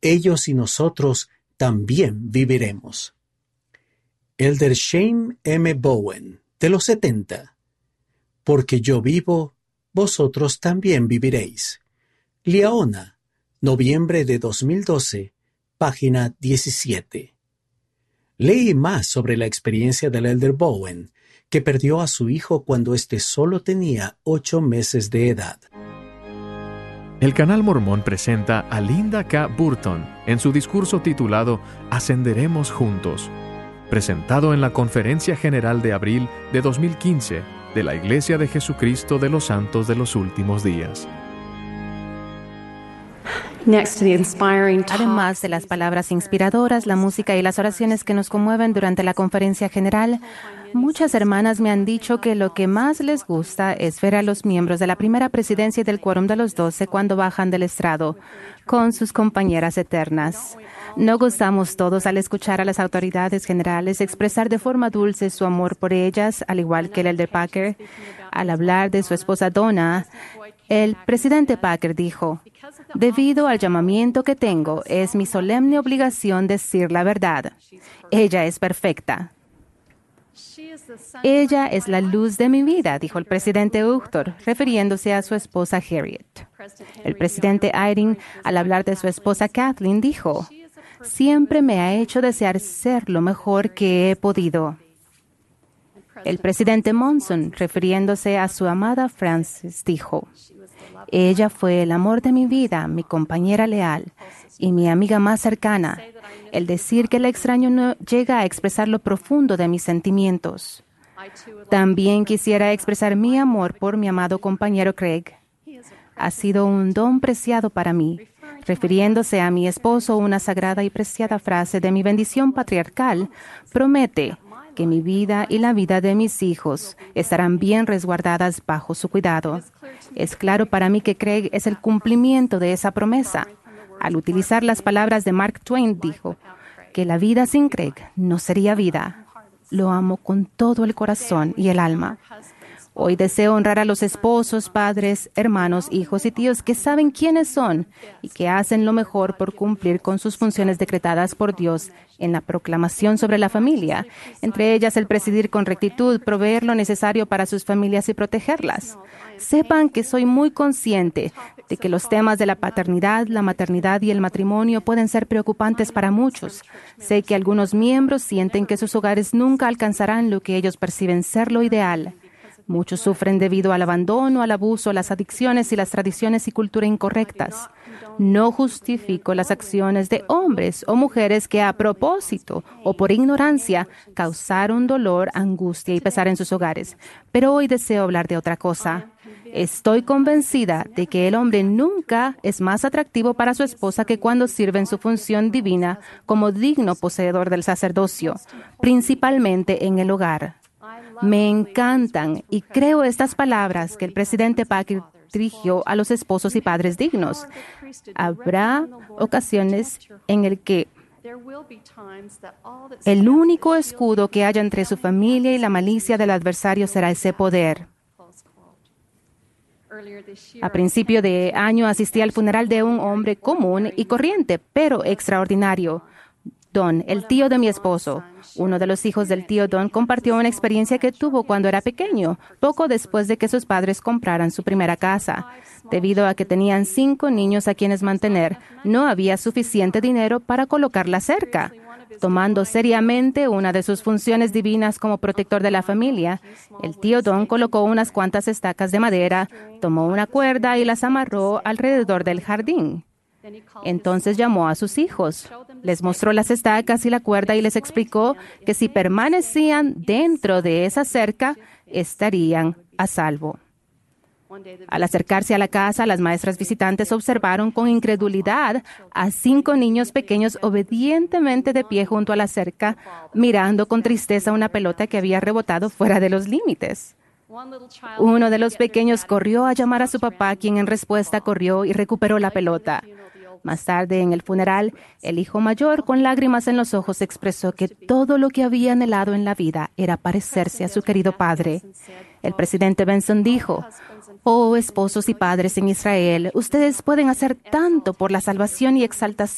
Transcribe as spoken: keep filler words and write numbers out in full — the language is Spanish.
ellos y nosotros también viviremos. Elder Shane M. Bowen, de los setenta. Porque yo vivo, vosotros también viviréis. Liaona, noviembre de dos mil doce, página diecisiete. Leí más sobre la experiencia del Elder Bowen, que perdió a su hijo cuando éste solo tenía ocho meses de edad. El Canal Mormón presenta a Linda K. Burton en su discurso titulado Ascenderemos Juntos, presentado en la Conferencia General de abril de dos mil quince de la Iglesia de Jesucristo de los Santos de los Últimos Días. Además de las palabras inspiradoras, la música y las oraciones que nos conmueven durante la conferencia general, muchas hermanas me han dicho que lo que más les gusta es ver a los miembros de la primera presidencia y del quórum de los doce cuando bajan del estrado con sus compañeras eternas. No gozamos todos al escuchar a las autoridades generales expresar de forma dulce su amor por ellas, al igual que el Elder Packer. Al hablar de su esposa Donna, el presidente Packer dijo: «Debido al llamamiento que tengo, es mi solemne obligación decir la verdad. Ella es perfecta». «Ella es la luz de mi vida», dijo el presidente Uchtdorf, refiriéndose a su esposa Harriet. El presidente Eyring, al hablar de su esposa Kathleen, dijo: «Siempre me ha hecho desear ser lo mejor que he podido». El presidente Monson, refiriéndose a su amada Frances, dijo: «Ella fue el amor de mi vida, mi compañera leal y mi amiga más cercana. El decir que la extraño no llega a expresar lo profundo de mis sentimientos». También quisiera expresar mi amor por mi amado compañero Craig. Ha sido un don preciado para mí. Refiriéndose a mi esposo, una sagrada y preciada frase de mi bendición patriarcal promete que mi vida y la vida de mis hijos estarán bien resguardadas bajo su cuidado. Es claro para mí que Craig es el cumplimiento de esa promesa. Al utilizar las palabras de Mark Twain, dijo que la vida sin Craig no sería vida. Lo amo con todo el corazón y el alma. Hoy deseo honrar a los esposos, padres, hermanos, hijos y tíos que saben quiénes son y que hacen lo mejor por cumplir con sus funciones decretadas por Dios en la proclamación sobre la familia, entre ellas el presidir con rectitud, proveer lo necesario para sus familias y protegerlas. Sepan que soy muy consciente de que los temas de la paternidad, la maternidad y el matrimonio pueden ser preocupantes para muchos. Sé que algunos miembros sienten que sus hogares nunca alcanzarán lo que ellos perciben ser lo ideal. Muchos sufren debido al abandono, al abuso, las adicciones y las tradiciones y cultura incorrectas. No justifico las acciones de hombres o mujeres que a propósito o por ignorancia causaron dolor, angustia y pesar en sus hogares. Pero hoy deseo hablar de otra cosa. Estoy convencida de que el hombre nunca es más atractivo para su esposa que cuando sirve en su función divina como digno poseedor del sacerdocio, principalmente en el hogar. Me encantan y creo estas palabras que el presidente Packer dirigió a los esposos y padres dignos. Habrá ocasiones en el que el único escudo que haya entre su familia y la malicia del adversario será ese poder. A principio de año asistí al funeral de un hombre común y corriente, pero extraordinario. Don, el tío de mi esposo. Uno de los hijos del tío Don compartió una experiencia que tuvo cuando era pequeño, poco después de que sus padres compraran su primera casa. Debido a que tenían cinco niños a quienes mantener, no había suficiente dinero para colocar la cerca. Tomando seriamente una de sus funciones divinas como protector de la familia, el tío Don colocó unas cuantas estacas de madera, tomó una cuerda y las amarró alrededor del jardín. Entonces llamó a sus hijos, les mostró las estacas y la cuerda y les explicó que si permanecían dentro de esa cerca, estarían a salvo. Al acercarse a la casa, las maestras visitantes observaron con incredulidad a cinco niños pequeños obedientemente de pie junto a la cerca, mirando con tristeza una pelota que había rebotado fuera de los límites. Uno de los pequeños corrió a llamar a su papá, quien en respuesta corrió y recuperó la pelota. Más tarde, en el funeral, el hijo mayor, con lágrimas en los ojos, expresó que todo lo que había anhelado en la vida era parecerse a su querido padre. El presidente Benson dijo: «Oh, esposos y padres en Israel, ustedes pueden hacer tanto por la salvación y exaltación